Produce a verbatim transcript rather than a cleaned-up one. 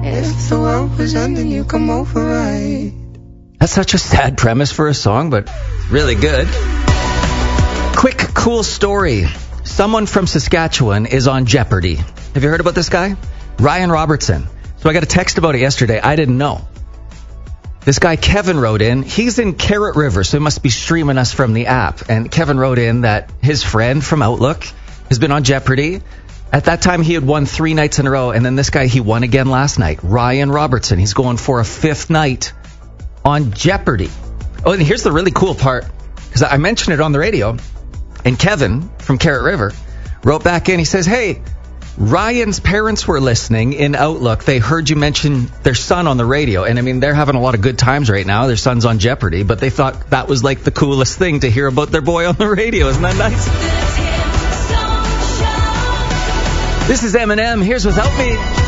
If the world was ending, you come over right. That's such a sad premise for a song, but really good. Quick, cool story. Someone from Saskatchewan is on Jeopardy. Have you heard about this guy? Ryan Robertson. So I got a text about it yesterday. I didn't know. This guy, Kevin, wrote in. He's in Carrot River, so he must be streaming us from the app. And Kevin wrote in that his friend from Outlook has been on Jeopardy. At that time, he had won three nights in a row. And then this guy, he won again last night. Ryan Robertson. He's going for a fifth night on Jeopardy. Oh, and here's the really cool part. Because I mentioned it on the radio. And Kevin from Carrot River wrote back in. He says, hey, Ryan's parents were listening in Outlook. They heard you mention their son on the radio. And I mean, they're having a lot of good times right now. Their son's on Jeopardy. But they thought that was like the coolest thing to hear about their boy on the radio. Isn't that nice? This is Eminem. Here's Without Me.